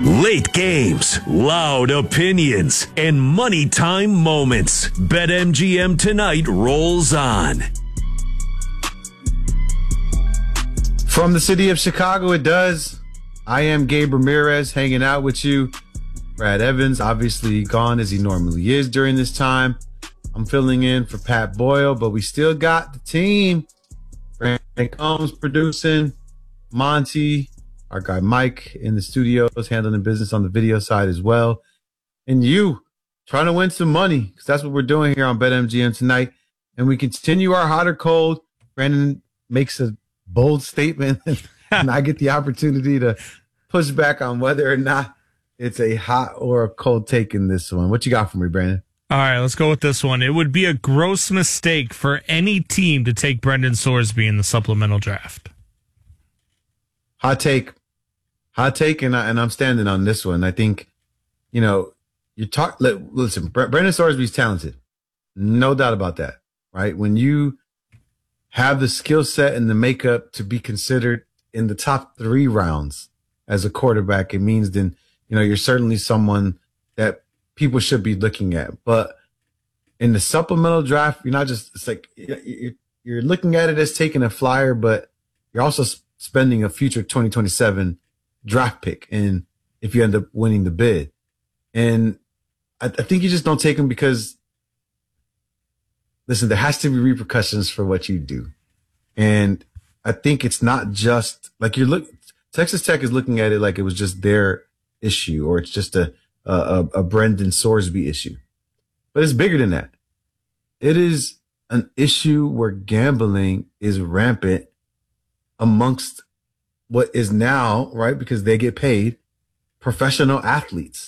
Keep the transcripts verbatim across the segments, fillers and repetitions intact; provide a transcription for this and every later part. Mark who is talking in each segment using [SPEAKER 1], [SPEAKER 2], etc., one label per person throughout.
[SPEAKER 1] Late games, loud opinions, and money time moments. BetMGM tonight rolls on.
[SPEAKER 2] From the city of Chicago, it does. I am Gabe Ramirez hanging out with you. Brad Evans, obviously gone as he normally is during this time. I'm filling in for Pat Boyle, but we still got the team. Brandon Combs producing, Monty, our guy Mike in the studios handling business on the video side as well. And you trying to win some money, because that's what we're doing here on BetMGM tonight. And we continue our hot or cold. Brandon makes a bold statement, and I get the opportunity to push back on whether or not it's a hot or a cold take in this one. What you got for me, Brandon?
[SPEAKER 3] All right, let's go with this one. It would be a gross mistake for any team to take Brendan Sorsby in the supplemental draft.
[SPEAKER 2] Hot take. Hot take, and, I, and I'm standing on this one. I think, you know, you talk. Listen, Brendan Sorsby's talented. No doubt about that, right? When you have the skill set and the makeup to be considered in the top three rounds as a quarterback, it means then, you know, you're certainly someone that people should be looking at. But in the supplemental draft, you're not just, it's like, you're, you're looking at it as taking a flyer, but you're also spending a future twenty twenty-seven draft pick. And if you end up winning the bid, and I, I think you just don't take him because, listen, there has to be repercussions for what you do. And I think it's not just like you're look, Texas Tech is looking at it like it was just their issue, or it's just a, a, a Brendan Sorsby issue, but it's bigger than that. It is an issue where gambling is rampant amongst what is now, right, because they get paid, professional athletes.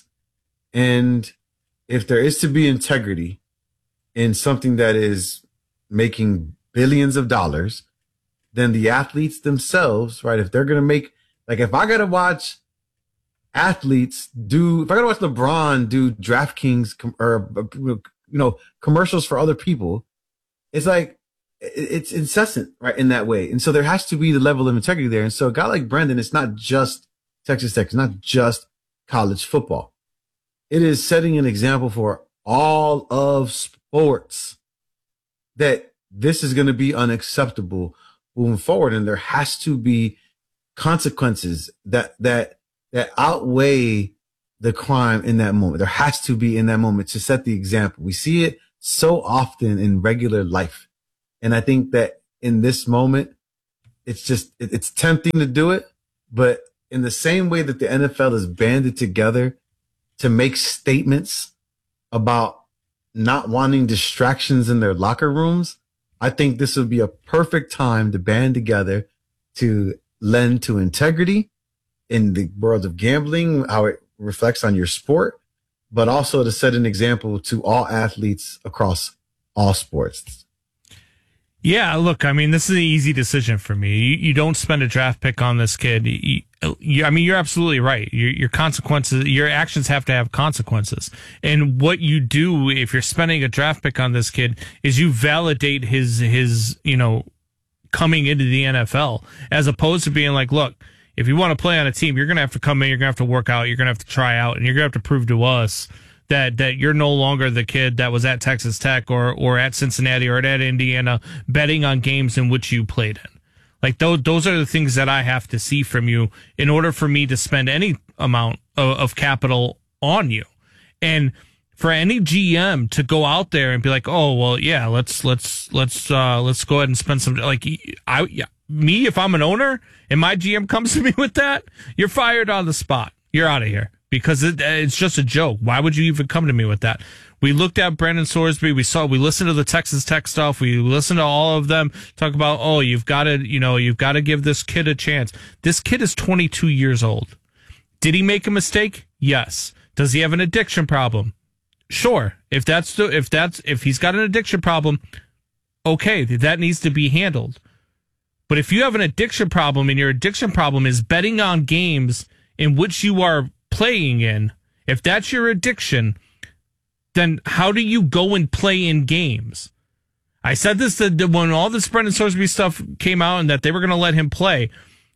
[SPEAKER 2] And if there is to be integrity in something that is making billions of dollars, then the athletes themselves, right, if they're going to make, like if I got to watch athletes do, if I got to watch LeBron do DraftKings com- or, you know, commercials for other people, it's like, it's incessant, right, in that way. And so there has to be the level of integrity there. And so a guy like Brendan, it's not just Texas Tech. It's not just college football. It is setting an example for all of sports that this is going to be unacceptable moving forward. And there has to be consequences that, that, that outweigh the crime in that moment. There has to be in that moment to set the example. We see it so often in regular life. And I think that in this moment, it's just, it, it's tempting to do it. But in the same way that the N F L is banded together to make statements about not wanting distractions in their locker rooms, I think this would be a perfect time to band together to lend to integrity in the world of gambling, how it reflects on your sport, but also to set an example to all athletes across all sports.
[SPEAKER 3] Yeah, look, I mean, this is an easy decision for me. You, you don't spend a draft pick on this kid. You, you, I mean, you're absolutely right. Your, your consequences, your actions have to have consequences. And what you do if you're spending a draft pick on this kid is you validate his, his, you know, coming into the N F L, as opposed to being like, look, if you want to play on a team, you're going to have to come in, you're going to have to work out, you're going to have to try out, and you're going to have to prove to us that that you're no longer the kid that was at Texas Tech or or at Cincinnati or at Indiana betting on games in which you played in. Like those those are the things that I have to see from you in order for me to spend any amount of, of capital on you. And for any G M to go out there and be like, "Oh, well, yeah, let's let's let's uh, let's go ahead and spend some," like I yeah, me if I'm an owner and my G M comes to me with that, you're fired on the spot. You're out of here. Because it, it's just a joke. Why would you even come to me with that? We looked at Brendan Sorsby. We saw, we listened to the Texas Tech stuff. We listened to all of them talk about, oh, you've got to, you know, you've got to give this kid a chance. This kid is twenty-two years old. Did he make a mistake? Yes. Does he have an addiction problem? Sure. If that's the, if that's, if he's got an addiction problem, okay, that needs to be handled. But if you have an addiction problem and your addiction problem is betting on games in which you are playing in, if that's your addiction, then how do you go and play in games? I said this that when all this Brendan Sorsby stuff came out and that they were going to let him play,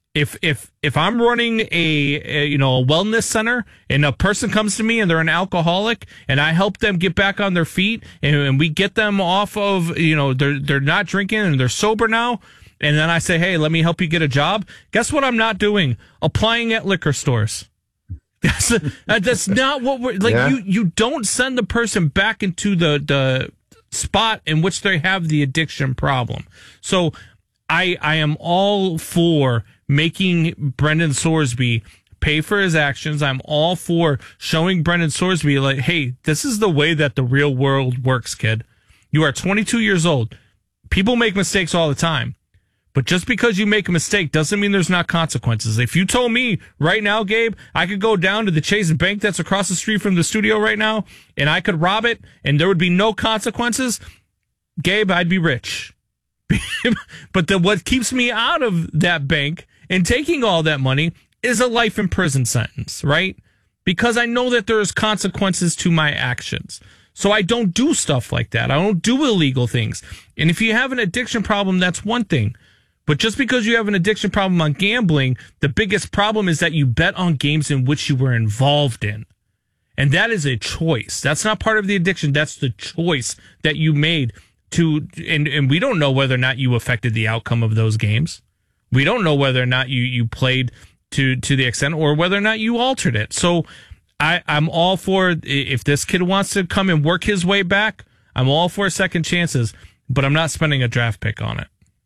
[SPEAKER 3] If if if I'm running a, a you know a wellness center and a person comes to me and they're an alcoholic and I help them get back on their feet and, and we get them off of you know they're they're not drinking and they're sober now, and then I say, hey, let me help you get a job. Guess what I'm not doing? Applying at liquor stores. That's that's not what we're like. Yeah. You you don't send the person back into the the spot in which they have the addiction problem. So I I am all for making Brendan Sorsby pay for his actions. I'm all for showing Brendan Sorsby, like, hey, this is the way that the real world works, kid. You are twenty-two years old. People make mistakes all the time. But just because you make a mistake doesn't mean there's not consequences. If you told me right now, Gabe, I could go down to the Chase Bank that's across the street from the studio right now, and I could rob it, and there would be no consequences, Gabe, I'd be rich. But the, what keeps me out of that bank and taking all that money is a life in prison sentence, right? Because I know that there's consequences to my actions. So I don't do stuff like that. I don't do illegal things. And if you have an addiction problem, that's one thing. But just because you have an addiction problem on gambling, the biggest problem is that you bet on games in which you were involved in. And that is a choice. That's not part of the addiction. That's the choice that you made to, and, and we don't know whether or not you affected the outcome of those games. We don't know whether or not you, you played to, to the extent or whether or not you altered it. So I, I'm all for, if this kid wants to come and work his way back, I'm all for second chances, but I'm not spending a draft pick on it.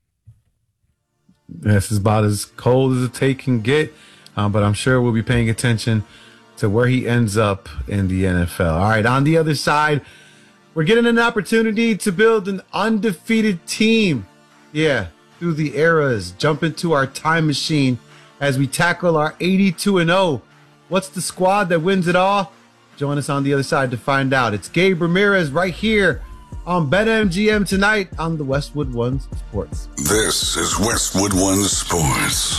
[SPEAKER 2] This is about as cold as a take can get, um, but I'm sure we'll be paying attention to where he ends up in the N F L. All right, on the other side, we're getting an opportunity to build an undefeated team. Yeah, through the eras, jump into our time machine as we tackle our eighty-two and oh. What's the squad that wins it all? Join us on the other side to find out. It's Gabe Ramirez right here on BetMGM tonight on the Westwood One Sports.
[SPEAKER 4] This is Westwood One Sports.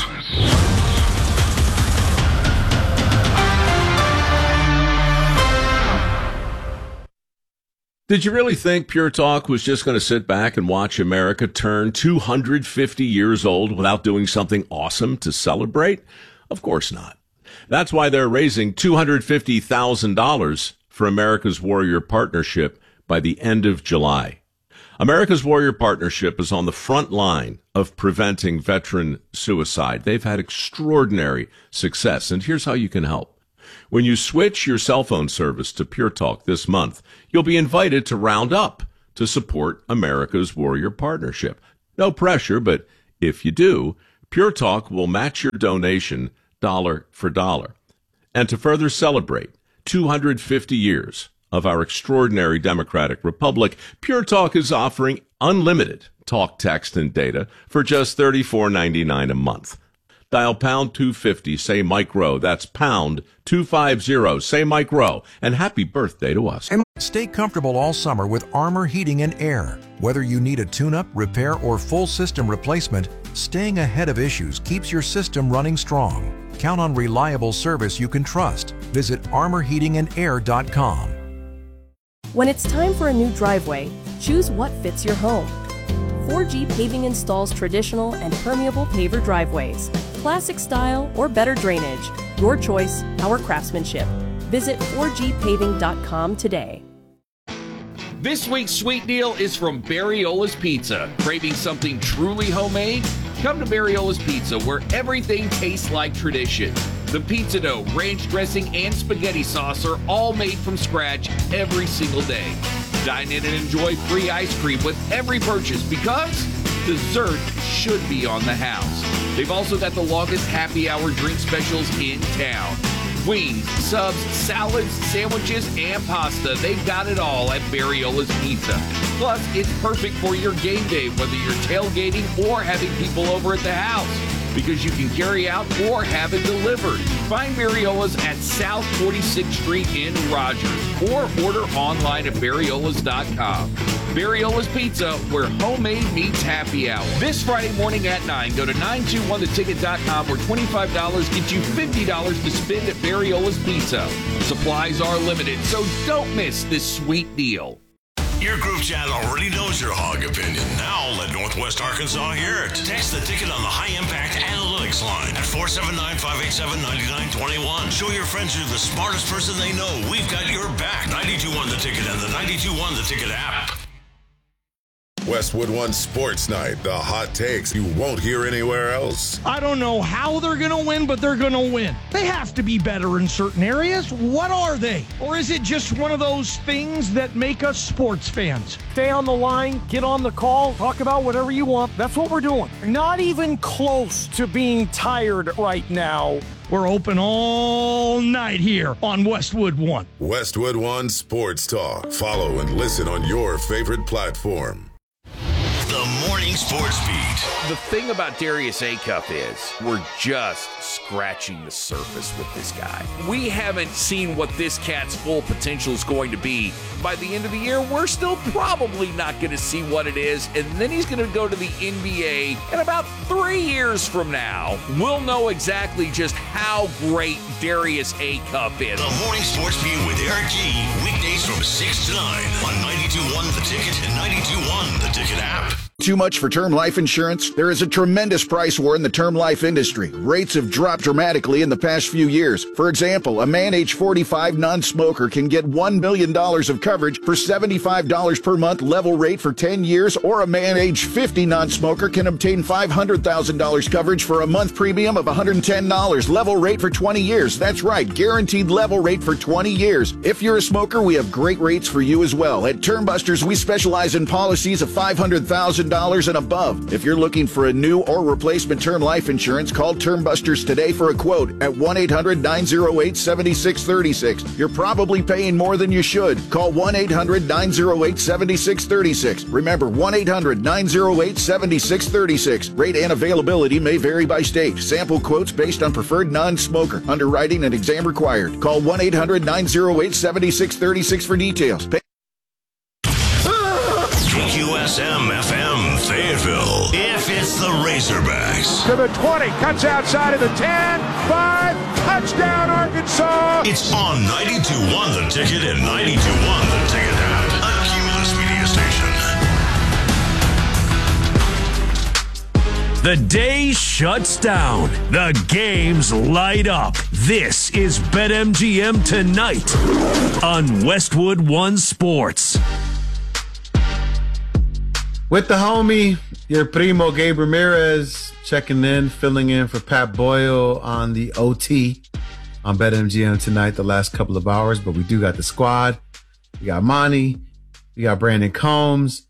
[SPEAKER 5] Did you really think Pure Talk was just going to sit back and watch America turn two hundred fifty years old without doing something awesome to celebrate? Of course not. That's why they're raising two hundred fifty thousand dollars for America's Warrior Partnership by the end of July. America's Warrior Partnership is on the front line of preventing veteran suicide. They've had extraordinary success, and here's how you can help. When you switch your cell phone service to Pure Talk this month, you'll be invited to round up to support America's Warrior Partnership. No pressure, but if you do, Pure Talk will match your donation dollar for dollar. And to further celebrate two hundred fifty years of our extraordinary democratic republic, Pure Talk is offering unlimited talk, text, and data for just thirty-four ninety-nine a month. Dial pound two fifty, say Mike Rowe. That's pound two fifty, say Mike Rowe. And happy birthday to us.
[SPEAKER 6] Stay comfortable all summer with Armor Heating and Air. Whether you need a tune-up, repair, or full system replacement, staying ahead of issues keeps your system running strong. Count on reliable service you can trust. Visit armor heating and air dot com.
[SPEAKER 7] When it's time for a new driveway, choose what fits your home. four G Paving installs traditional and permeable paver driveways, classic style or better drainage. Your choice, our craftsmanship. Visit four G paving dot com today.
[SPEAKER 8] This week's sweet deal is from Barriola's Pizza. Craving something truly homemade? Come to Barriola's Pizza, where everything tastes like tradition. The pizza dough, ranch dressing, and spaghetti sauce are all made from scratch every single day. Dine in and enjoy free ice cream with every purchase because dessert should be on the house. They've also got the longest happy hour drink specials in town. Wings, subs, salads, sandwiches, and pasta. They've got it all at Barriola's Pizza. Plus, it's perfect for your game day, whether you're tailgating or having people over at the house, because you can carry out or have it delivered. Find Barriola's at South forty-sixth Street in Rogers or order online at barriolas dot com. Barriola's Pizza, where homemade meets happy hour. This Friday morning at nine, go to nine two one the ticket dot com where twenty-five dollars gets you fifty dollars to spend at Barriola's Pizza. Supplies are limited, so don't miss this sweet deal.
[SPEAKER 4] Your group chat already knows your hog opinion. Now let Northwest Arkansas hear it. Text the ticket on the high impact analytics Alex line at four seven nine, five eight seven, nine nine two one. Show your friends you're the smartest person they know. We've got your back. ninety-two point one The Ticket and the ninety-two point one The Ticket app.
[SPEAKER 9] Westwood One Sports Night. The hot takes you won't hear anywhere else.
[SPEAKER 10] I don't know how they're going to win, but they're going to win. They have to be better in certain areas. What are they? Or is it just one of those things that make us sports fans? Stay on the line, get on the call, talk about whatever you want. That's what we're doing. Not even close to being tired right now. We're open all night here on Westwood One.
[SPEAKER 9] Westwood One Sports Talk. Follow and listen on your favorite platform.
[SPEAKER 4] The Morning Sports Beat.
[SPEAKER 8] The thing about Darius Acuff is we're just scratching the surface with this guy. We haven't seen what this cat's full potential is going to be. By the end of the year, we're still probably not going to see what it is, and then he's going to go to the N B A, and about three years from now, we'll know exactly just how great Darius Acuff is.
[SPEAKER 4] The Morning Sports Beat with Eric G. Weekdays from six to nine on ninety-two point one The Ticket and ninety-two point one The Ticket app.
[SPEAKER 11] Too much for term life insurance? There is a tremendous price war in the term life industry. Rates have dropped dramatically in the past few years. For example, a man age forty-five non-smoker can get one million dollars of coverage for seventy-five dollars per month level rate for ten years, or a man age fifty non-smoker can obtain five hundred thousand dollars coverage for a month premium of one hundred ten dollars level rate for twenty years. That's right, guaranteed level rate for twenty years. If you're a smoker, we have great rates for you as well. At Term Busters, we specialize in policies of five hundred thousand dollars and above. If you're looking for a new or replacement term life insurance, call Term Busters today for a quote at one eight hundred, nine oh eight, seven six three six. You're probably paying more than you should. Call one eight hundred, nine oh eight, seven six three six. Remember, one eight hundred, nine oh eight, seven six three six. Rate and availability may vary by state. Sample quotes based on preferred non-smoker. Underwriting and exam required. Call one eight hundred, nine oh eight, seven six three six for details. Pay-
[SPEAKER 4] K Q S M F M Fayetteville. If it's the Razorbacks.
[SPEAKER 12] To the twenty, cuts outside of the ten, five, touchdown Arkansas.
[SPEAKER 4] It's on ninety-two point one The Ticket and ninety-two point one The Ticket app. A Cumulus Media Station.
[SPEAKER 1] The day shuts down. The games light up. This is BetMGM Tonight on Westwood One Sports.
[SPEAKER 2] With the homie, your primo Gabe Ramirez checking in, filling in for Pat Boyle on the O T on BetMGM Tonight the last couple of hours. But we do got the squad. We got Monty. We got Brandon Combs.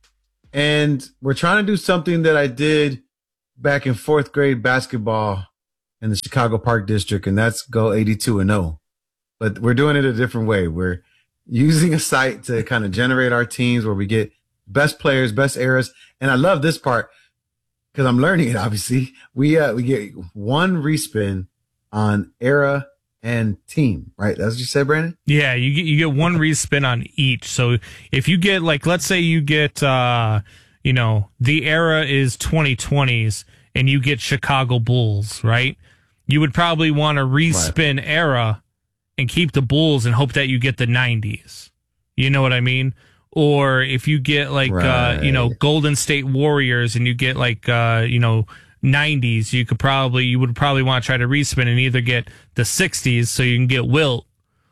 [SPEAKER 2] And we're trying to do something that I did back in fourth grade basketball in the Chicago Park District, and that's go eighty-two and oh. But we're doing it a different way. We're using a site to kind of generate our teams where we get best players, best eras. And I love this part because I'm learning it, obviously. We uh, we get one respin on era and team, right? That's what you said, Brandon?
[SPEAKER 3] Yeah, you get you get one respin on each. So if you get, like, let's say you get, uh, you know, the era is twenty twenties and you get Chicago Bulls, right? You would probably want to respin right. era and keep the Bulls and hope that you get the nineties. You know what I mean? Or if you get like, right. uh, you know, Golden State Warriors and you get like, uh, you know, nineties, you could probably, you would probably want to try to respin and either get the sixties so you can get Wilt,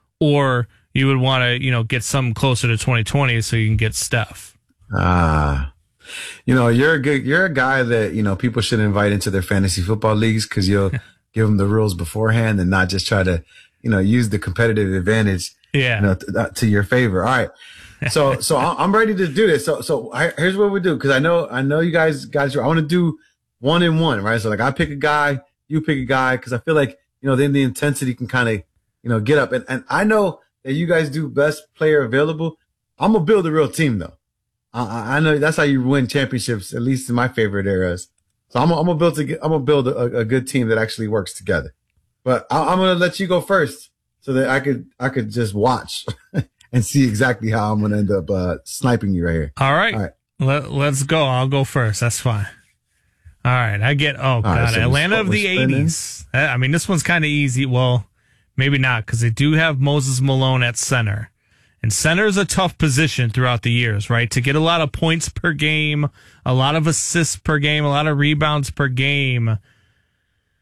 [SPEAKER 3] or you would want to, you know, get something closer to twenty twenty so you can get Steph.
[SPEAKER 2] Ah, you know, you're a good, you're a guy that, you know, people should invite into their fantasy football leagues because you'll give them the rules beforehand and not just try to, you know, use the competitive advantage,
[SPEAKER 3] yeah.
[SPEAKER 2] you know, to, to your favor. All right. So, so I'm ready to do this. So, so here's what we do. Cause I know, I know you guys, guys, I want to do one and one, right? So like I pick a guy, you pick a guy. Cause I feel like, you know, then the intensity can kind of, you know, get up. And, and I know that you guys do best player available. I'm going to build a real team though. I, I know that's how you win championships, at least in my favorite eras. So I'm, I'm going to build, a, I'm going to build a, a good team that actually works together. But I, I'm going to let you go first so that I could, I could just watch. And see exactly how I'm going to end up uh, sniping you right here.
[SPEAKER 3] All right.
[SPEAKER 2] All right.
[SPEAKER 3] Let, let's go. I'll go first. That's fine. All right. I get, oh, God. Right, so Atlanta of the eighties. I mean, this one's kind of easy. Well, maybe not, because they do have Moses Malone at center. And center is a tough position throughout the years, right? To get a lot of points per game, a lot of assists per game, a lot of rebounds per game.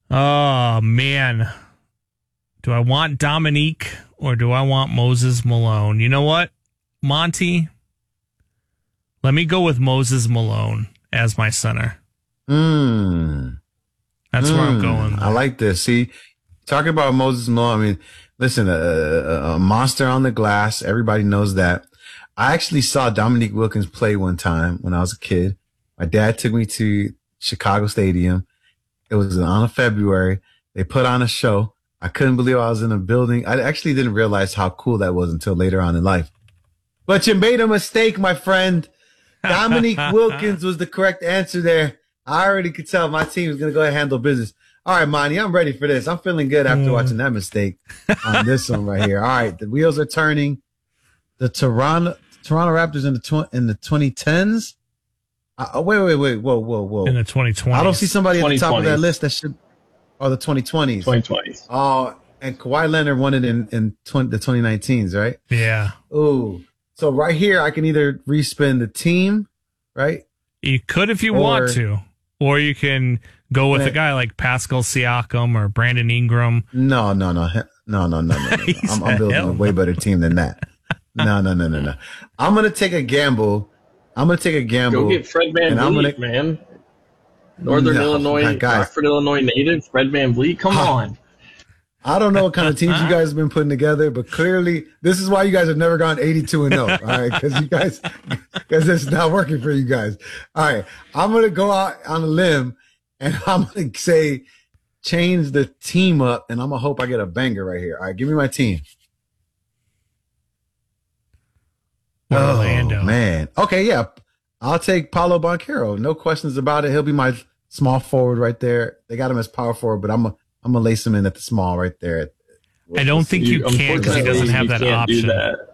[SPEAKER 3] Oh, man. Do I want Dominique or do I want Moses Malone? You know what, Monty? Let me go with Moses Malone as my center.
[SPEAKER 2] Mm.
[SPEAKER 3] That's
[SPEAKER 2] mm.
[SPEAKER 3] where I'm going.
[SPEAKER 2] I like this. See, talking about Moses Malone, I mean, listen, a, a, a monster on the glass. Everybody knows that. I actually saw Dominique Wilkins play one time when I was a kid. My dad took me to Chicago Stadium. It was on a February. They put on a show. I couldn't believe I was in a building. I actually didn't realize how cool that was until later on in life. But you made a mistake, my friend. Dominique Wilkins was the correct answer there. I already could tell my team was going to go ahead and handle business. All right, Monty, I'm ready for this. I'm feeling good after mm. watching that mistake on this one right here. All right, the wheels are turning. The Toronto Toronto Raptors in the tw- in the twenty tens. Uh, wait, wait, wait, whoa, whoa, whoa.
[SPEAKER 3] In the twenty twenties.
[SPEAKER 2] I don't see somebody at the top of that list that should. Oh, the twenty twenties.
[SPEAKER 13] twenty twenties.
[SPEAKER 2] Oh, and Kawhi Leonard won it in in twenty, the twenty nineteens, right?
[SPEAKER 3] Yeah.
[SPEAKER 2] Ooh. So right here, I can either respin the team, right?
[SPEAKER 3] You could if you
[SPEAKER 2] or,
[SPEAKER 3] want to, or you can go with man, a guy like Pascal Siakam or Brandon Ingram.
[SPEAKER 2] No, no, no, no, no, no, no. no. I'm, I'm building a way better team than that. No, no, no, no, no. I'm gonna take a gamble. I'm gonna take a gamble.
[SPEAKER 13] Go get Fred VanVleet, gonna, man. Northern no, Illinois, Rockford, Illinois native, Fred VanVleet. Come huh. on.
[SPEAKER 2] I don't know what kind of teams you guys have been putting together, but clearly this is why you guys have never gone eighty-two and oh, all right? Because you guys, because it's not working for you guys. All right, I'm going to go out on a limb, and I'm going to say change the team up, and I'm going to hope I get a banger right here. All right, give me my team.
[SPEAKER 3] Orlando.
[SPEAKER 2] Oh, man. Okay, yeah. I'll take Paolo Banchero. No questions about it. He'll be my small forward right there. They got him as power forward, but I'm a I'm gonna lace him in at the small right there.
[SPEAKER 3] I don't think you, you can because he doesn't have that option.
[SPEAKER 13] That.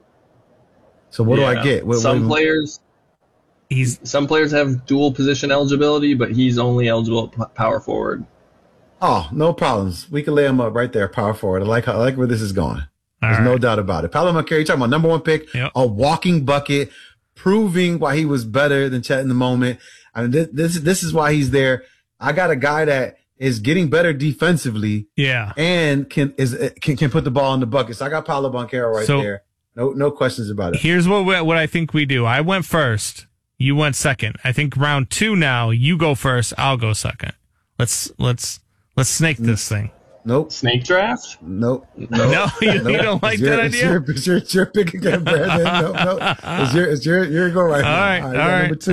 [SPEAKER 2] So what yeah. do I get? What,
[SPEAKER 13] some
[SPEAKER 2] what,
[SPEAKER 13] players,
[SPEAKER 3] he's
[SPEAKER 13] some players have dual position eligibility, but he's only eligible at power forward.
[SPEAKER 2] Oh, no problems. We can lay him up right there, power forward. I like how, I like where this is going. All There's right. no doubt about it. Paolo Banchero, you're talking about number one pick,
[SPEAKER 3] yep.
[SPEAKER 2] a walking bucket, proving why he was better than Chet in the moment. I mean, this this, this is why he's there. I got a guy that is getting better defensively,
[SPEAKER 3] yeah,
[SPEAKER 2] and can is can can put the ball in the bucket. So I got Paolo Banchero right so, there. No no questions about it.
[SPEAKER 3] Here's what we, what I think we do. I went first. You went second. I think round two now. You go first. I'll go second. Let's let's let's snake this thing.
[SPEAKER 2] Nope.
[SPEAKER 13] Snake draft?
[SPEAKER 2] Nope. nope.
[SPEAKER 3] No, you, nope. you don't like
[SPEAKER 2] your,
[SPEAKER 3] that idea.
[SPEAKER 2] It's your, it's your pick again, Brandon. No, no. It's your it's your your go right
[SPEAKER 3] all
[SPEAKER 2] now.
[SPEAKER 3] Right, all right, all right, number two.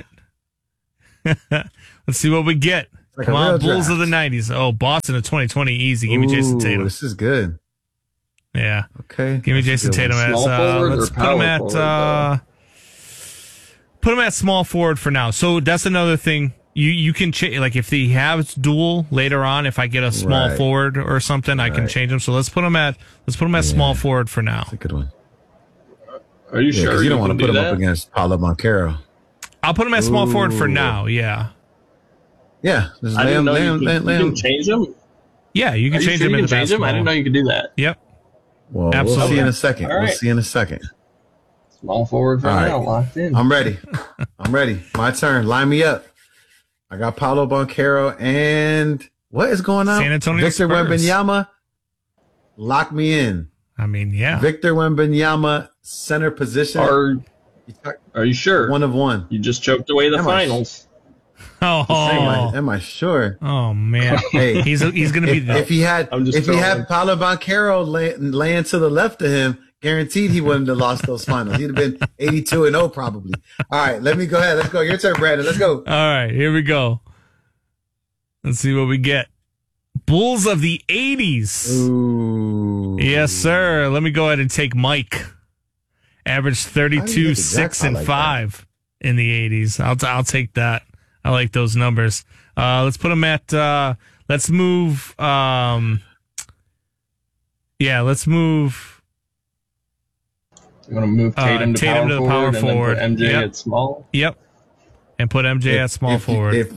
[SPEAKER 3] All right. Let's see what we get.
[SPEAKER 2] Like
[SPEAKER 3] Come on, Bulls draft. Of the nineties. Oh, Boston of twenty twenty, easy. Give me
[SPEAKER 2] Ooh,
[SPEAKER 3] Jason Tatum.
[SPEAKER 2] This is good.
[SPEAKER 3] Yeah.
[SPEAKER 2] Okay.
[SPEAKER 3] Give me
[SPEAKER 2] That's
[SPEAKER 3] Jason Tatum as uh, let's put him at forward, uh, put him at small forward for now. So that's another thing. You you can change, like if he has dual later on. If I get a small
[SPEAKER 2] right.
[SPEAKER 3] forward or something,
[SPEAKER 2] right.
[SPEAKER 3] I can change him. So let's put him at let's put him at yeah. small forward for now.
[SPEAKER 2] That's a good one.
[SPEAKER 13] Are you
[SPEAKER 2] yeah,
[SPEAKER 13] sure?
[SPEAKER 2] You, you don't want to put him
[SPEAKER 13] that?
[SPEAKER 2] up against Paolo Banchero.
[SPEAKER 3] I'll put him at small Ooh. forward for now. Yeah.
[SPEAKER 2] Yeah, just
[SPEAKER 13] I
[SPEAKER 2] lay
[SPEAKER 13] didn't
[SPEAKER 2] him,
[SPEAKER 13] know
[SPEAKER 2] lay
[SPEAKER 13] you,
[SPEAKER 2] him,
[SPEAKER 13] could,
[SPEAKER 2] lay,
[SPEAKER 13] you
[SPEAKER 2] lay
[SPEAKER 13] can
[SPEAKER 2] him.
[SPEAKER 13] change him.
[SPEAKER 3] Yeah, you can
[SPEAKER 13] Are
[SPEAKER 3] change
[SPEAKER 13] you
[SPEAKER 3] him
[SPEAKER 13] sure
[SPEAKER 3] in
[SPEAKER 13] you
[SPEAKER 3] the
[SPEAKER 13] can change
[SPEAKER 3] basketball.
[SPEAKER 13] him. I didn't know you could do that.
[SPEAKER 3] Yep.
[SPEAKER 2] Well,
[SPEAKER 3] Absolutely.
[SPEAKER 2] we'll see in a second.
[SPEAKER 13] All right.
[SPEAKER 2] We'll see in a second.
[SPEAKER 13] Small forward for
[SPEAKER 2] All
[SPEAKER 13] now,
[SPEAKER 2] right.
[SPEAKER 13] locked in.
[SPEAKER 2] I'm ready. I'm ready. My turn. Line me up. I got Paolo Banchero and what is going on?
[SPEAKER 3] San Antonio
[SPEAKER 2] Victor
[SPEAKER 3] Spurs.
[SPEAKER 2] Wembanyama. Lock me in.
[SPEAKER 3] I mean, yeah.
[SPEAKER 2] Victor Wembanyama, center position.
[SPEAKER 13] Are, are you sure?
[SPEAKER 2] One of one.
[SPEAKER 13] You just choked away the
[SPEAKER 2] Am
[SPEAKER 13] finals.
[SPEAKER 3] Oh,
[SPEAKER 2] am I, am I sure?
[SPEAKER 3] Oh man,
[SPEAKER 2] hey,
[SPEAKER 3] he's he's gonna be.
[SPEAKER 2] If,
[SPEAKER 3] the,
[SPEAKER 2] if he had, if he had Paolo Banchero lay, laying to the left of him, guaranteed he wouldn't have lost those finals. He'd have been eighty-two and oh probably. All right, let me go ahead. Let's go. Your turn, Brandon. Let's go.
[SPEAKER 3] All right, here we go. Let's see what we get. Bulls of the eighties.
[SPEAKER 2] Ooh.
[SPEAKER 3] Yes, sir. Let me go ahead and take Mike. Averaged thirty-two, six, and
[SPEAKER 2] like
[SPEAKER 3] five that. In the eighties. I'll I'll take that. I like those numbers. Uh, let's put them at. Uh, let's move. Um, yeah, let's move.
[SPEAKER 13] You want to move Tatum,
[SPEAKER 3] uh,
[SPEAKER 13] to,
[SPEAKER 3] Tatum
[SPEAKER 13] power
[SPEAKER 3] to the
[SPEAKER 13] forward
[SPEAKER 3] power forward.
[SPEAKER 13] And then put M J
[SPEAKER 3] yep.
[SPEAKER 13] at small.
[SPEAKER 3] Yep. And put M J
[SPEAKER 2] if,
[SPEAKER 3] at small
[SPEAKER 2] if,
[SPEAKER 3] forward.
[SPEAKER 2] If,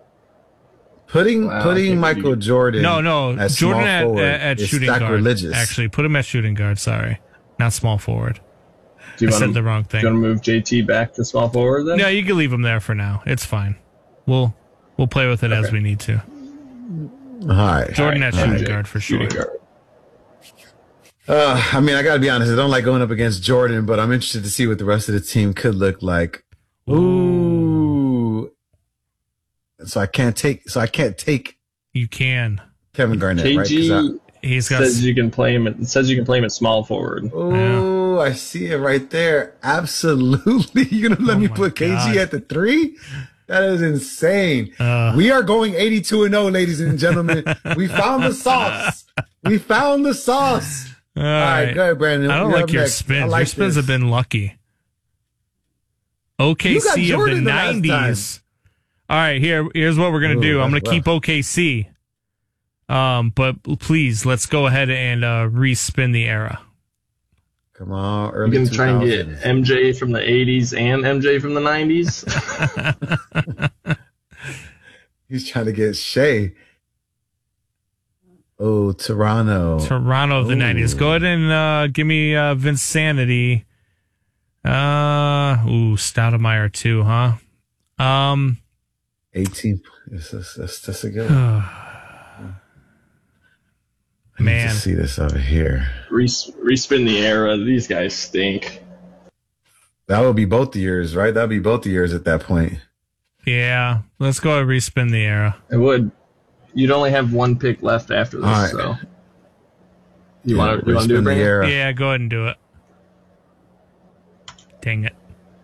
[SPEAKER 2] putting
[SPEAKER 13] wow,
[SPEAKER 2] putting Michael
[SPEAKER 13] be...
[SPEAKER 2] Jordan.
[SPEAKER 3] No, no,
[SPEAKER 2] at
[SPEAKER 3] Jordan at,
[SPEAKER 2] forward
[SPEAKER 3] at, at shooting guard. Actually, put him at shooting guard. Sorry, not small forward.
[SPEAKER 13] Do you
[SPEAKER 3] I
[SPEAKER 13] wanna,
[SPEAKER 3] said the wrong thing.
[SPEAKER 13] Do you want to move J T back to small forward then?
[SPEAKER 3] No, you can leave him there for now. It's fine. We'll we'll play with it okay. as we need to.
[SPEAKER 2] All right.
[SPEAKER 3] Jordan at shooting
[SPEAKER 13] M J,
[SPEAKER 3] guard for sure.
[SPEAKER 13] shooting guard.
[SPEAKER 2] Uh, I mean, I got to be honest. I don't like going up against Jordan, but I'm interested to see what the rest of the team could look like. Ooh. So I can't take. So I can't take.
[SPEAKER 3] You can.
[SPEAKER 2] Kevin Garnett,
[SPEAKER 13] K G
[SPEAKER 2] right? I,
[SPEAKER 3] he's got.
[SPEAKER 13] Says you can play him. It says you can play him at small forward.
[SPEAKER 2] Oh, yeah. I see it right there. Absolutely. You're gonna let
[SPEAKER 3] oh
[SPEAKER 2] me put K G
[SPEAKER 3] God.
[SPEAKER 2] at the three? That is insane.
[SPEAKER 3] Uh,
[SPEAKER 2] we are going eighty-two and oh, ladies and gentlemen. We found the sauce. We found the sauce.
[SPEAKER 3] All,
[SPEAKER 2] all
[SPEAKER 3] right.
[SPEAKER 2] right, go ahead, Brandon.
[SPEAKER 3] I don't
[SPEAKER 2] You're
[SPEAKER 3] like your
[SPEAKER 2] next.
[SPEAKER 3] spins.
[SPEAKER 2] Like
[SPEAKER 3] your spins
[SPEAKER 2] this.
[SPEAKER 3] have been lucky. O K C of the nineties. All right, here here's what we're gonna Ooh, do. I'm gonna rough. keep O K C. Um, but please let's go ahead and uh, respin the era.
[SPEAKER 2] Come on, early
[SPEAKER 13] you can try and get M J from the eighties and M J from the nineties.
[SPEAKER 2] He's trying to get Shea. Oh, Toronto.
[SPEAKER 3] Toronto of the Ooh. nineties. Go ahead and uh, give me uh, Vinsanity. Uh, ooh, Stoudemire too, huh? Um,
[SPEAKER 2] eighteen. This is that's, that's a good one. I
[SPEAKER 3] Man,
[SPEAKER 2] need to see this over here.
[SPEAKER 13] Res- respin the era. These guys stink.
[SPEAKER 2] That would be both the years, right? That would be both the years at that point.
[SPEAKER 3] Yeah, let's go and respin the era.
[SPEAKER 13] It would. You'd only have one pick left after this,
[SPEAKER 2] right.
[SPEAKER 13] so. You
[SPEAKER 2] yeah,
[SPEAKER 13] want to do it,
[SPEAKER 2] the era.
[SPEAKER 3] Yeah, go ahead and do it. Dang it.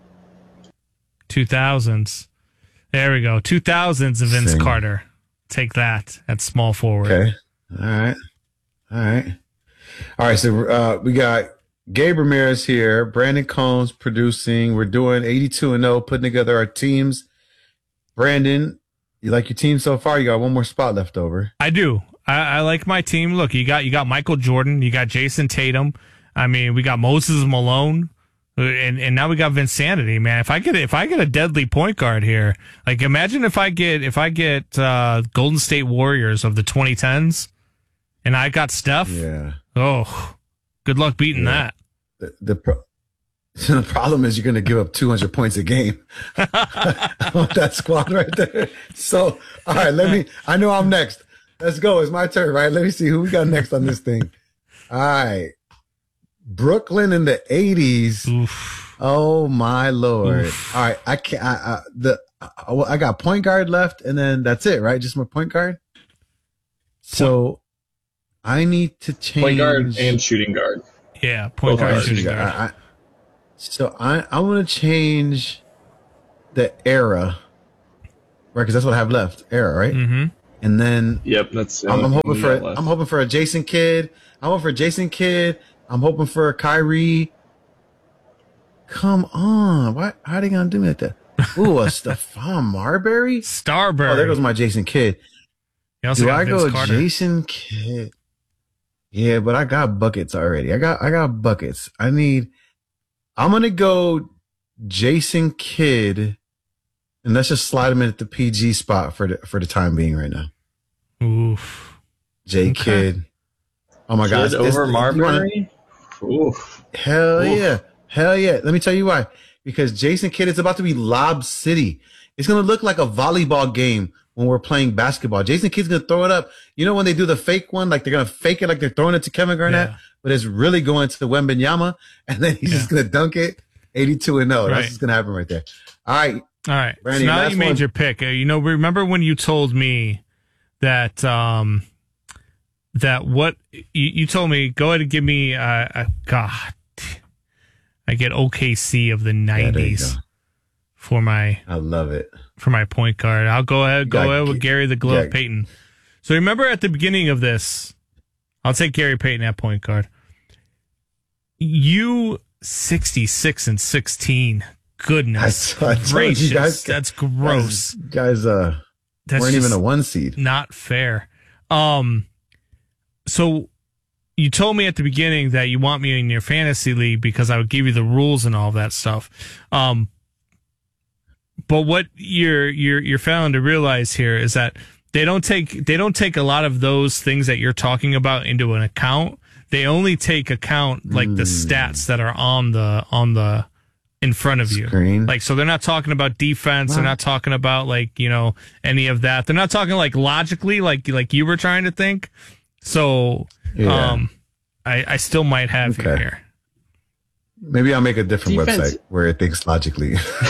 [SPEAKER 3] two thousands. There we go. two thousands of Vince Same. Carter. Take that at small forward.
[SPEAKER 2] Okay. All right. All right. All right. So uh, we got Gabe Ramirez here. Brandon Combs producing. We're doing eighty-two and oh, putting together our teams. Brandon, you like your team so far? You got one more spot left over.
[SPEAKER 3] I do. I, I like my team. Look, you got you got Michael Jordan. You got Jason Tatum. I mean, we got Moses Malone. And and now we got Vinsanity, man. If I get if I get a deadly point guard here, like imagine if I get if I get uh, Golden State Warriors of the twenty tens, and I got Steph.
[SPEAKER 2] Yeah.
[SPEAKER 3] Oh, good luck beating
[SPEAKER 2] yeah.
[SPEAKER 3] that.
[SPEAKER 2] The the, pro- the problem is you're going to give up two hundred points a game on that squad right there. So all right, let me. I know I'm next. Let's go. It's my turn, right? Let me see who we got next on this thing. All right. Brooklyn in the eighties.
[SPEAKER 3] Oof.
[SPEAKER 2] Oh my Lord.
[SPEAKER 3] Oof.
[SPEAKER 2] All right. I can't, I, I, the, I, I got point guard left and then that's it, right? Just my point guard. So I need to change.
[SPEAKER 13] Point guard and shooting guard.
[SPEAKER 3] Yeah. Point guard and shooting guard.
[SPEAKER 2] guard. I, I, so I, I want to change the era, right? Cause that's what I have left. Era, right?
[SPEAKER 3] Mm-hmm.
[SPEAKER 2] And then.
[SPEAKER 13] Yep. That's,
[SPEAKER 2] I'm, I'm hoping for, I'm hoping for a Jason Kidd. I'm hoping for a Jason Kidd. I'm hoping for a Kyrie. Come on. Why, how are they going to do me like that? Ooh, a Stephon Marbury?
[SPEAKER 3] Starbury.
[SPEAKER 2] Oh, there goes my Jason Kidd.
[SPEAKER 3] Do
[SPEAKER 2] I
[SPEAKER 3] Vince
[SPEAKER 2] go
[SPEAKER 3] Carter.
[SPEAKER 2] Jason Kidd? Yeah, but I got buckets already. I got I got buckets. I need I'm going to go Jason Kidd, and let's just slide him in at the P G spot for the, for the time being right now.
[SPEAKER 3] Oof.
[SPEAKER 2] J
[SPEAKER 3] Okay.
[SPEAKER 2] Kidd. Oh, my God.
[SPEAKER 13] Kidd over Marbury?
[SPEAKER 2] Oof. Hell Oof. yeah. Hell yeah. Let me tell you why. Because Jason Kidd is about to be Lob City. It's going to look like a volleyball game when we're playing basketball. Jason Kidd's going to throw it up. You know when they do the fake one? Like they're going to fake it like they're throwing it to Kevin Garnett, yeah. but it's really going to Wembanyama, and then he's yeah. just going to dunk it eighty-two and oh. Right. That's what's going to happen right there. All right.
[SPEAKER 3] All right.
[SPEAKER 2] Brandon,
[SPEAKER 3] so now that you made
[SPEAKER 2] one.
[SPEAKER 3] your pick, uh, you know, remember when you told me that, um, that what you, you told me, go ahead and give me, uh, a, God, I get O K C of the nineties yeah, for my,
[SPEAKER 2] I love it.
[SPEAKER 3] For my point guard. I'll go ahead, go ahead with Gary the Glove
[SPEAKER 2] yeah.
[SPEAKER 3] Payton. So remember at the beginning of this, I'll take Gary Payton at point guard. You sixty-six and sixteen. Goodness I, I gracious. Guys, that's gross.
[SPEAKER 2] Guys, guys uh, that's weren't even a one seed.
[SPEAKER 3] Not fair. Um, so you told me at the beginning that you want me in your fantasy league because I would give you the rules and all that stuff. Um, but what you're you're you're failing to realize here is that they don't take they don't take a lot of those things that you're talking about into an account. They only take account like mm. the stats that are on the on the in front of you.
[SPEAKER 2] Screen.
[SPEAKER 3] Like, so they're not talking about defense. They're not talking about like, you know, any of that. They're not talking like logically, like, like you were trying to think. So,
[SPEAKER 2] Yeah.
[SPEAKER 3] um, I, I still might have you
[SPEAKER 2] Okay.
[SPEAKER 3] here.
[SPEAKER 2] Maybe I'll make a different
[SPEAKER 13] Defense-
[SPEAKER 2] website where it thinks logically.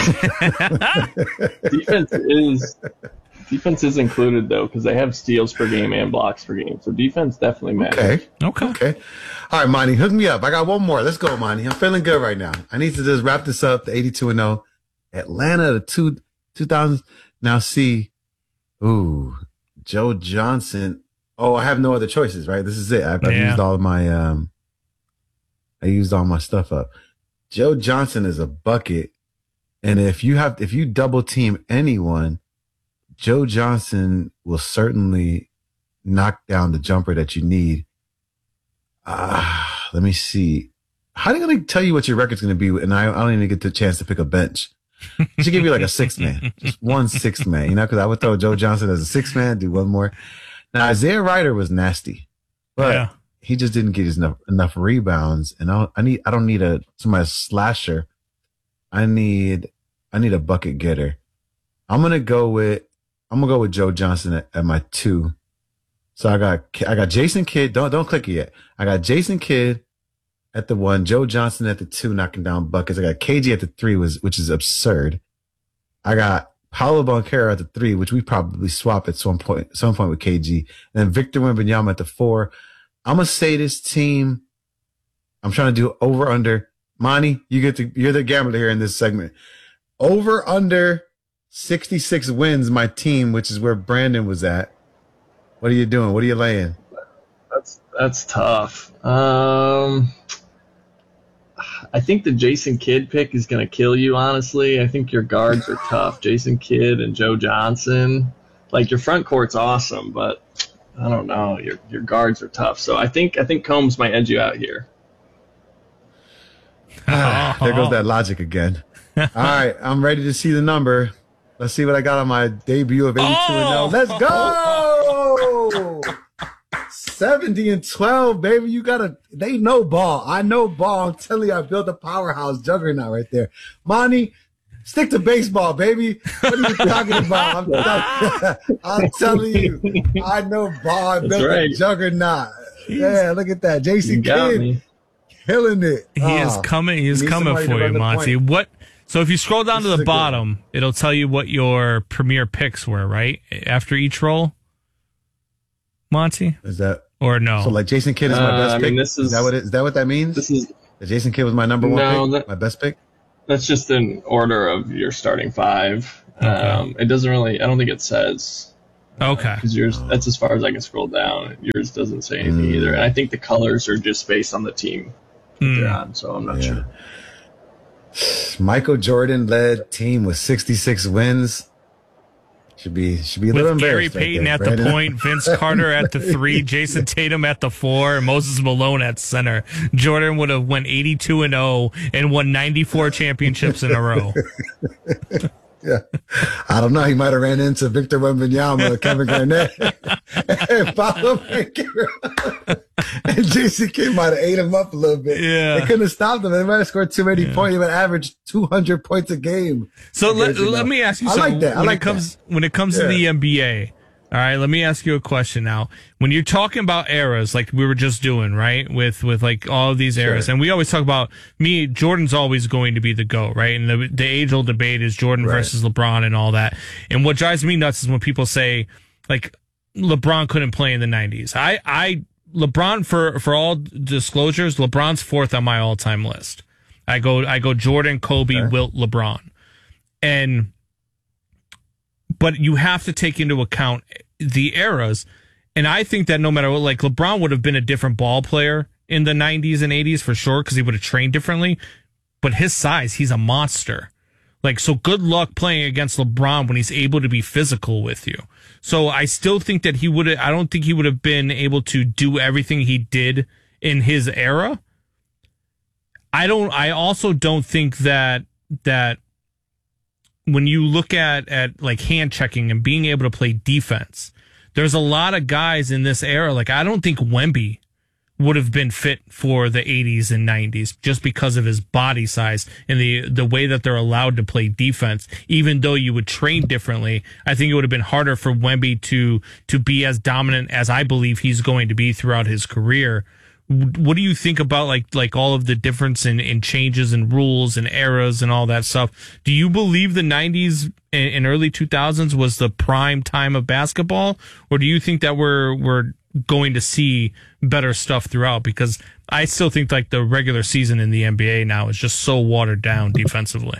[SPEAKER 13] Defense is defense is included though because they have steals per game and blocks per game. So defense definitely matters.
[SPEAKER 2] Okay.
[SPEAKER 3] Okay.
[SPEAKER 2] Okay. All right, Monty, hook me up. I got one more. Let's go, Monty. I'm feeling good right now. I need to just wrap this up. The eighty-two and oh. Atlanta, the two, two thousand. Now see, ooh, Joe Johnson. Oh, I have no other choices, right? This is it. I've, I've
[SPEAKER 3] Yeah.
[SPEAKER 2] used all of my, um, I used all my stuff up. Joe Johnson is a bucket. And if you have, if you double team anyone, Joe Johnson will certainly knock down the jumper that you need. Ah, let me see. How are they going to tell you what your record's going to be? And I, I don't even get the chance to pick a bench. I should give you like a six man, just one six man, you know, because I would throw Joe Johnson as a six man, do one more. Now, Isaiah Ryder was nasty, but
[SPEAKER 3] Yeah.
[SPEAKER 2] he just didn't get his enough, enough rebounds. And I, I need, I don't need a, somebody slasher. I need, I need a bucket getter. I'm going to go with, I'm going to go with Joe Johnson at, at my two. So I got, I got Jason Kidd. Don't, don't click it yet. I got Jason Kidd at the one, Joe Johnson at the two, knocking down buckets. I got K G at the three, was, which is absurd. I got Paolo Banchero at the three, which we probably swap at some point, some point with K G. And then Victor Wembanyama at the four. I'm going to say this team, I'm trying to do over under. Monty, you get to, you're the gambler here in this segment. Over under sixty-six wins, my team, which is where Brandon was at. What are you doing? What are you laying?
[SPEAKER 13] That's that's tough. Um, I think the Jason Kidd pick is going to kill you, honestly. I think your guards are tough. Jason Kidd and Joe Johnson. Like, your front court's awesome, but I don't know. Your your guards are tough. So I think I think Combs might edge you out here.
[SPEAKER 2] Ah, there goes that logic again. All right, I'm ready to see the number. Let's see what I got on my debut of eighty-two and oh. Let's go! seventy and twelve, baby. You gotta, they know ball. I know ball. I'm telling you, I built a powerhouse juggernaut right there. Monty, stick to baseball, baby. What are you talking about? I'm, I'm telling you, I know ball. I built
[SPEAKER 13] right.
[SPEAKER 2] a juggernaut. Yeah, look at that. Jason
[SPEAKER 13] You got
[SPEAKER 2] Kidd.
[SPEAKER 13] me.
[SPEAKER 2] Killing it.
[SPEAKER 3] He
[SPEAKER 2] oh,
[SPEAKER 3] is coming. He is
[SPEAKER 2] need
[SPEAKER 3] coming
[SPEAKER 2] somebody to
[SPEAKER 3] for you,
[SPEAKER 2] run the
[SPEAKER 3] Monty.
[SPEAKER 2] point.
[SPEAKER 3] What? So if you scroll down
[SPEAKER 2] This
[SPEAKER 3] to
[SPEAKER 2] is
[SPEAKER 3] the
[SPEAKER 2] a good
[SPEAKER 3] bottom, it'll tell you what your premier picks were, right? After each roll, Monty,
[SPEAKER 2] Is that
[SPEAKER 3] or no?
[SPEAKER 2] so? Like Jason Kidd is my
[SPEAKER 13] Uh,
[SPEAKER 2] best
[SPEAKER 13] I
[SPEAKER 2] pick.
[SPEAKER 13] mean, this
[SPEAKER 2] is,
[SPEAKER 13] is-
[SPEAKER 2] that what it, is that what that means?
[SPEAKER 13] This is
[SPEAKER 2] That Jason Kidd was my number one
[SPEAKER 13] No,
[SPEAKER 2] pick,
[SPEAKER 13] that-
[SPEAKER 2] my best pick.
[SPEAKER 13] that's just an order of your starting five. Um, it doesn't really. I don't think it says.
[SPEAKER 3] okay.
[SPEAKER 13] Because yours, that's as far as I can scroll down. Yours doesn't say anything
[SPEAKER 2] Mm.
[SPEAKER 13] either. And I think the colors are just based on the team that
[SPEAKER 3] Hmm.
[SPEAKER 13] they're on, so I'm not
[SPEAKER 2] Yeah.
[SPEAKER 13] sure.
[SPEAKER 2] Michael Jordan led team with sixty-six wins. Should be should be a little
[SPEAKER 3] With Gary
[SPEAKER 2] embarrassed right
[SPEAKER 3] Payton
[SPEAKER 2] there,
[SPEAKER 3] at the
[SPEAKER 2] Brandon.
[SPEAKER 3] point, Vince Carter at the three, Jason Tatum at the four, and Moses Malone at center. Jordan would have went eighty-two and oh and won ninety-four championships in a row.
[SPEAKER 2] Yeah, I don't know. He might have ran into Victor Wembanyama, Kevin Garnett, and Paolo Banchero. And Jason Kidd might have ate him up a little bit.
[SPEAKER 3] Yeah.
[SPEAKER 2] They couldn't have stopped him. They might have scored too many yeah. points. He would average two hundred points a game.
[SPEAKER 3] So let, let me ask you
[SPEAKER 2] I
[SPEAKER 3] something.
[SPEAKER 2] like that. I
[SPEAKER 3] when
[SPEAKER 2] like
[SPEAKER 3] it comes
[SPEAKER 2] that.
[SPEAKER 3] when it comes
[SPEAKER 2] Yeah.
[SPEAKER 3] to the N B A, all right, let me ask you a question now. When you're talking about eras, like we were just doing, right, with with like all of these eras,
[SPEAKER 2] Sure.
[SPEAKER 3] and we always talk about me. Jordan's always going to be the GOAT, right? And the the age old debate is Jordan
[SPEAKER 2] Right.
[SPEAKER 3] versus LeBron and all that. And what drives me nuts is when people say like LeBron couldn't play in the nineties. I I LeBron for for all disclosures, LeBron's fourth on my all time list. I go I go Jordan, Kobe,
[SPEAKER 2] Okay.
[SPEAKER 3] Wilt, LeBron, and. But you have to take into account the eras. And I think that no matter what, like LeBron would have been a different ball player in the nineties and eighties for sure, because he would have trained differently. But his size, he's a monster. Like, so good luck playing against LeBron when he's able to be physical with you. So I still think that he would have, I don't think he would have been able to do everything he did in his era. I don't, I also don't think that, that, when you look at, at like hand checking and being able to play defense, there's a lot of guys in this era. Like, I don't think Wemby would have been fit for the eighties and nineties just because of his body size and the the way that they're allowed to play defense. Even though you would train differently, I think it would have been harder for Wemby to to be as dominant as I believe he's going to be throughout his career. What do you think about like like all of the difference in, in changes and rules and eras and all that stuff? Do you believe the nineties and, and early two thousands was the prime time of basketball, or do you think that we're we're going to see better stuff throughout? Because I still think like the regular season in the N B A now is just so watered down defensively.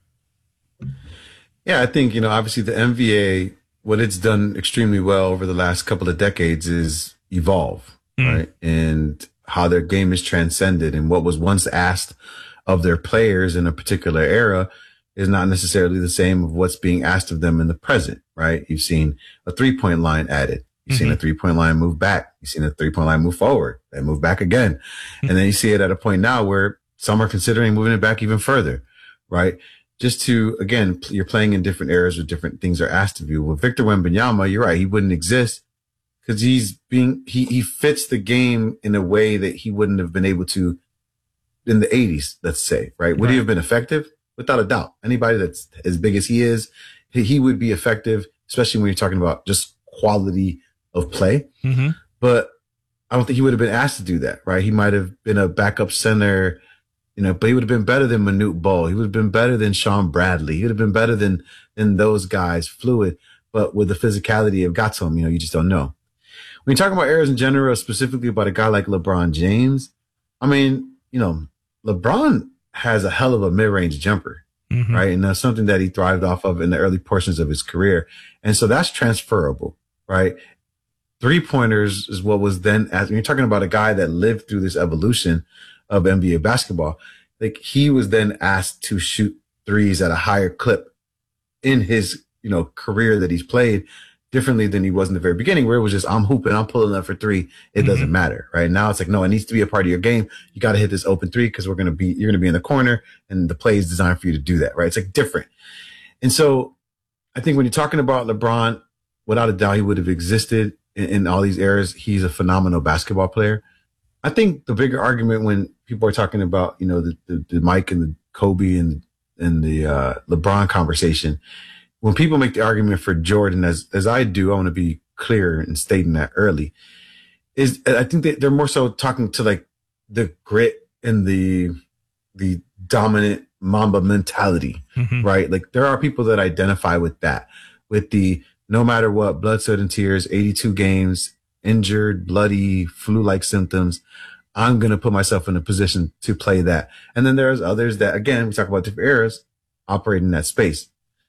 [SPEAKER 2] Yeah, I think, you know, obviously the N B A, what it's done extremely well over the last couple of decades is evolve, mm. right? And how their game is transcended, and what was once asked of their players in a particular era is not necessarily the same of what's being asked of them in the present, right? You've seen a three-point line added. You've mm-hmm. seen a three-point line move back. You've seen a three-point line move forward and move back again. Mm-hmm. And then you see it at a point now where some are considering moving it back even further, right? Just to, again, you're playing in different eras where different things are asked of you. With Victor Wembanyama, you're right. He wouldn't exist because he's being, he, he fits the game in a way that he wouldn't have been able to in the eighties, let's say, right? Would right. he have been effective? Without a doubt. Anybody that's as big as he is, he, he would be effective, especially when you're talking about just quality of play.
[SPEAKER 3] Mm-hmm.
[SPEAKER 2] But I don't think he would have been asked to do that, right? He might have been a backup center, you know, but he would have been better than Manute Bol. He would have been better than Sean Bradley. He would have been better than, than those guys, fluid, but with the physicality of got to him, you know, you just don't know. When you're talking about eras in general, specifically about a guy like LeBron James, I mean, you know, LeBron has a hell of a mid-range jumper, mm-hmm. right? And that's something that he thrived off of in the early portions of his career. And so that's transferable, right? Three-pointers is what was then, as when you're talking about a guy that lived through this evolution of N B A basketball, like he was then asked to shoot threes at a higher clip in his, you know, career that he's played differently than he was in the very beginning, where it was just, I'm hooping, I'm pulling up for three. It mm-hmm. doesn't matter, right? Now it's like, no, it needs to be a part of your game. You got to hit this open three because we're going to be, you're going to be in the corner and the play is designed for you to do that, right? It's like different. And so I think when you're talking about LeBron, without a doubt, he would have existed in, in all these eras. He's a phenomenal basketball player. I think the bigger argument when people are talking about, you know, the, the, the Mike and the Kobe and, and the uh, LeBron conversation, when people make the argument for Jordan, as as I do, I want to be clear in stating that early, is I think that they're more so talking to like the grit and the the dominant Mamba mentality, mm-hmm. right? Like there are people that identify with that, with the no matter what, blood, sweat, and tears, eighty-two games, injured, bloody, flu-like symptoms. I'm going to put myself in a position to play that. And then there's others that, again, we talk about different eras, operate in that space.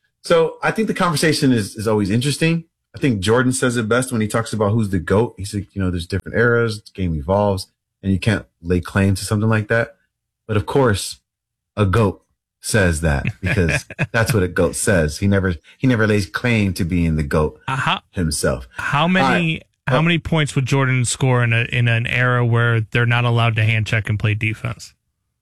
[SPEAKER 2] So I think the conversation is, is always interesting. I think Jordan says it best when he talks about who's the GOAT. He said, you know, there's different eras, the game evolves, and you can't lay claim to something like that. But of course, a GOAT says that because that's what a GOAT says. He never, he never lays claim to being the GOAT
[SPEAKER 3] uh, how,
[SPEAKER 2] himself.
[SPEAKER 3] How many, right. how oh. many points would Jordan score in a, in an era where they're not allowed to hand check and play defense?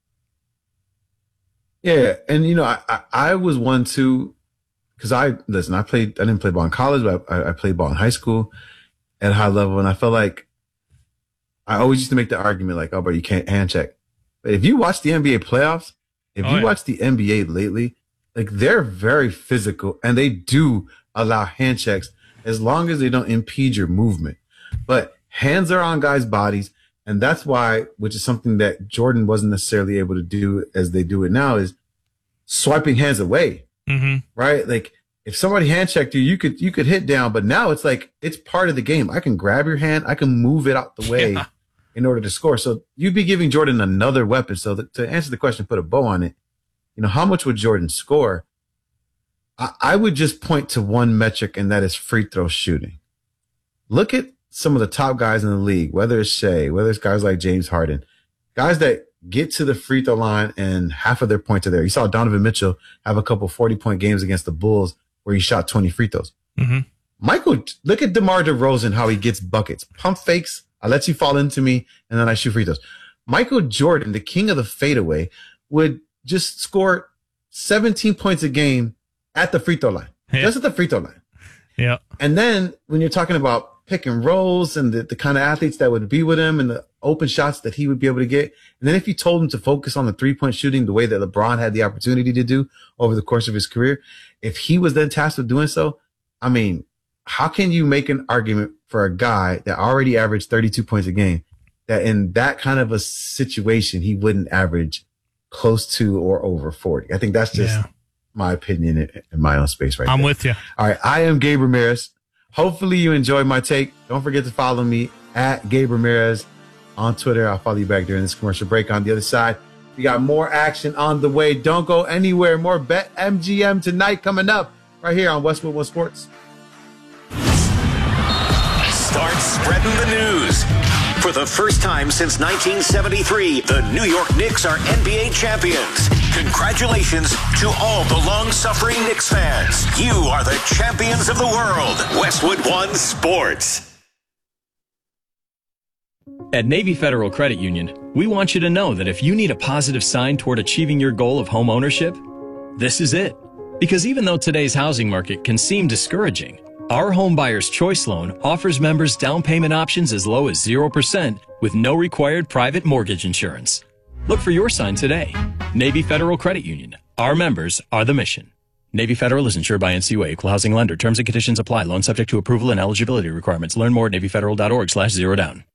[SPEAKER 2] Yeah. And, you know, I, I, I was one too. Cause I, listen, I played, I didn't play ball in college, but I, I played ball in high school at a high level. And I felt like I always used to make the argument like, oh, but you can't hand check. But if you watch the N B A playoffs, if oh, you yeah. watch the N B A lately, like they're very physical and they do allow hand checks as long as they don't impede your movement. But hands are on guys' bodies. And that's why, which is something that Jordan wasn't necessarily able to do as they do it now, is swiping hands away.
[SPEAKER 3] Mm-hmm.
[SPEAKER 2] Right? Like if somebody hand checked you, you could, you could hit down, but now it's like, it's part of the game. I can grab your hand. I can move it out the way yeah. in order to score. So you'd be giving Jordan another weapon. So that, to answer the question, put a bow on it. You know, how much would Jordan score? I, I would just point to one metric, and that is free throw shooting. Look at some of the top guys in the league, whether it's Shea, whether it's guys like James Harden, guys that get to the free throw line and half of their points are there. You saw Donovan Mitchell have a couple forty point games against the Bulls where he shot twenty free throws.
[SPEAKER 3] Mm-hmm.
[SPEAKER 2] Michael, look at DeMar DeRozan, how he gets buckets, pump fakes. I let you fall into me and then I shoot free throws. Michael Jordan, the king of the fadeaway, would just score seventeen points a game at the free throw line.
[SPEAKER 3] Yeah.
[SPEAKER 2] Just at the free throw line.
[SPEAKER 3] Yeah.
[SPEAKER 2] And then when you're talking about pick and rolls and the, the kind of athletes that would be with him and the open shots that he would be able to get. And then if you told him to focus on the three point shooting the way that LeBron had the opportunity to do over the course of his career, if he was then tasked with doing so, I mean, how can you make an argument for a guy that already averaged thirty-two points a game that in that kind of a situation, he wouldn't average close to or over forty? I think that's just yeah. my opinion in, in my own space right
[SPEAKER 3] I'm
[SPEAKER 2] there.
[SPEAKER 3] with you.
[SPEAKER 2] All right. I am Gabe Ramirez. Hopefully you enjoyed my take. Don't forget to follow me at Gabe Ramirez on Twitter. I'll follow you back during this commercial break. On the other side, we got more action on the way. Don't go anywhere. More BetMGM tonight coming up right here on Westwood One Sports.
[SPEAKER 14] Start spreading the news. For the first time since nineteen seventy-three, the New York Knicks are N B A champions. Congratulations to all the long-suffering Knicks fans. You are the champions of the world. Westwood One Sports.
[SPEAKER 15] At Navy Federal Credit Union, we want you to know that if you need a positive sign toward achieving your goal of home ownership, this is it. Because even though today's housing market can seem discouraging, our Home Buyer's Choice Loan offers members down payment options as low as zero percent with no required private mortgage insurance. Look for your sign today. Navy Federal Credit Union. Our members are the mission. Navy Federal is insured by N C U A, Equal Housing Lender. Terms and conditions apply. Loan subject to approval and eligibility requirements. Learn more at NavyFederal.org slash zero down.